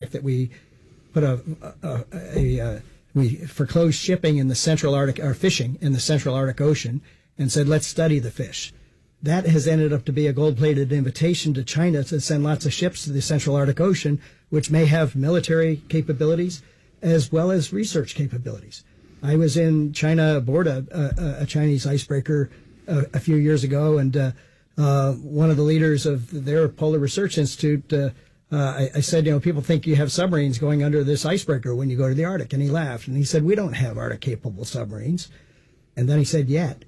fact that we put we foreclosed shipping in the Central Arctic, or fishing in the Central Arctic Ocean, and said, let's study the fish. That has ended up to be a gold-plated invitation to China to send lots of ships to the Central Arctic Ocean, which may have military capabilities as well as research capabilities. I was in China aboard a Chinese icebreaker a few years ago, and one of the leaders of their Polar Research Institute, I said, people think you have submarines going under this icebreaker when you go to the Arctic. And he laughed, and he said, we don't have Arctic-capable submarines. And then he said, yet.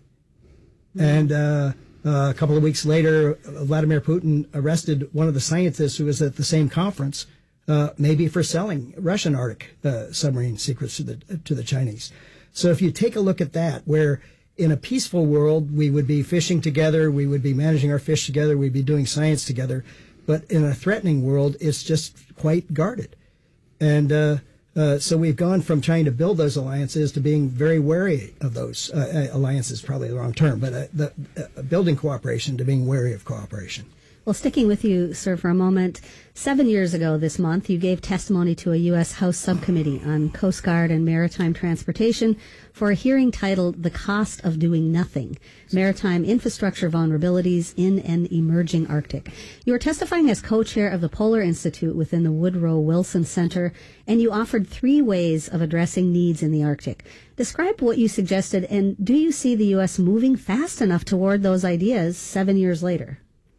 And a couple of weeks later, Vladimir Putin arrested one of the scientists who was at the same conference, maybe for selling Russian Arctic submarine secrets to the Chinese. So if you take a look at that, where in a peaceful world, we would be fishing together, we would be managing our fish together, we'd be doing science together. But in a threatening world, it's just quite guarded. And so we've gone from trying to build those alliances to being very wary of those. Alliances, probably the wrong term, but building cooperation to being wary of cooperation. Well, sticking with you, sir, for a moment, 7 years ago this month, you gave testimony to a U.S. House subcommittee on Coast Guard and maritime transportation for a hearing titled The Cost of Doing Nothing, Maritime Infrastructure Vulnerabilities in an Emerging Arctic. You were testifying as co-chair of the Polar Institute within the Woodrow Wilson Center, and you offered 3 ways of addressing needs in the Arctic. Describe what you suggested, and do you see the U.S. moving fast enough toward those ideas 7 years later?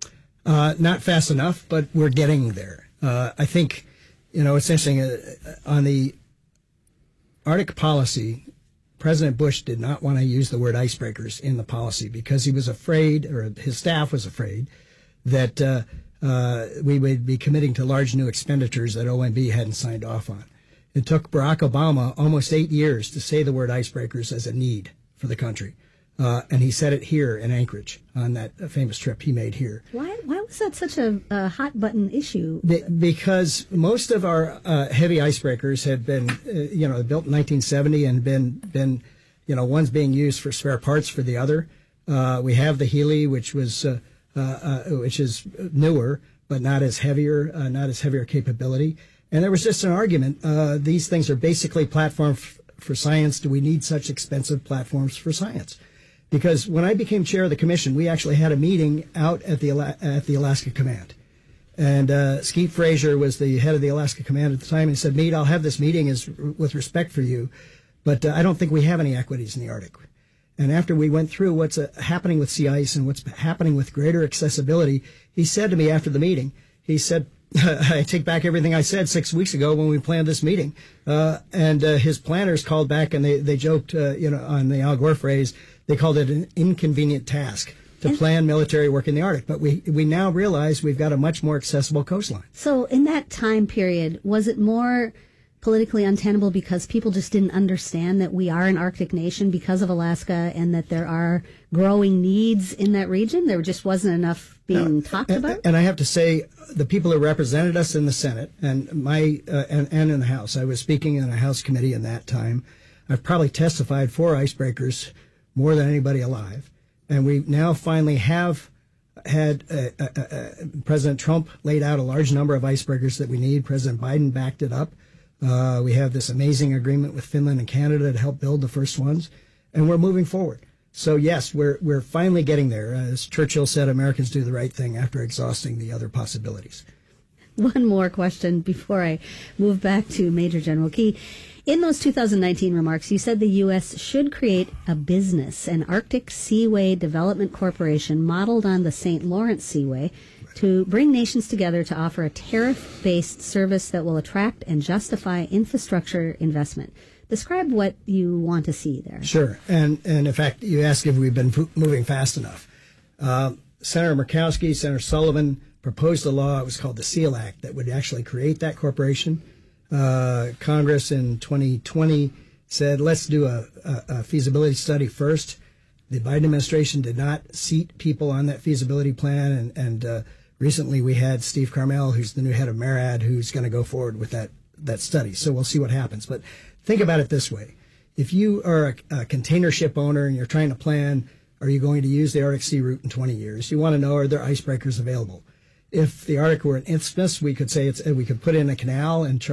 Not fast enough, but we're getting there. I think, it's interesting, on the Arctic policy, President Bush did not want to use the word icebreakers in the policy because he was afraid, or his staff was afraid, that we would be committing to large new expenditures that OMB hadn't signed off on. It took Barack Obama almost 8 years to say the word icebreakers as a need for the country. And he said it here in Anchorage on that famous trip he made here. Why was that such a hot button issue? Because most of our heavy icebreakers had been, built in 1970 and been, one's being used for spare parts for the other. We have the Healy, which is newer, but not as heavier capability. And there was just an argument. These things are basically platforms for science. Do we need such expensive platforms for science? Because when I became chair of the commission, we actually had a meeting out at the Alaska Command. And Skeet Fraser was the head of the Alaska Command at the time, and he said, Meade, I'll have this meeting with respect for you, but I don't think we have any equities in the Arctic. And after we went through what's happening with sea ice and what's happening with greater accessibility, he said to me after the meeting, he said, I take back everything I said 6 weeks ago when we planned this meeting. And his planners called back and they joked, on the Al Gore phrase, they called it an inconvenient task to plan military work in the Arctic. But we now realize we've got a much more accessible coastline. So in that time period, was it more politically untenable because people just didn't understand that we are an Arctic nation because of Alaska and that there are growing needs in that region? There just wasn't enough being talked about? And I have to say, the people who represented us in the Senate and and in the House, I was speaking in a House committee in that time. I've probably testified for icebreakers more than anybody alive. And we now finally have had President Trump laid out a large number of icebreakers that we need. President Biden backed it up. We have this amazing agreement with Finland and Canada to help build the first ones, and we're moving forward. So yes, we're finally getting there. As Churchill said, Americans do the right thing after exhausting the other possibilities. One more question before I move back to Major General Key. In those 2019 remarks, you said the U.S. should create a business, an Arctic Seaway Development Corporation modeled on the St. Lawrence Seaway, to bring nations together to offer a tariff-based service that will attract and justify infrastructure investment. Describe what you want to see there. Sure. And in fact, you asked if we've been moving fast enough. Senator Murkowski, Senator Sullivan proposed a law. It was called the SEAL Act that would actually create that corporation. Congress in 2020 said, let's do a feasibility study first. The Biden administration did not seat people on that feasibility plan. And recently we had Steve Carmel, who's the new head of MARAD, who's going to go forward with that study. So we'll see what happens. But think about it this way. If you are a container ship owner and you're trying to plan, are you going to use the Arctic Sea route in 20 years? You want to know, are there icebreakers available? If the Arctic were an isthmus, we could say we could put in a canal and charge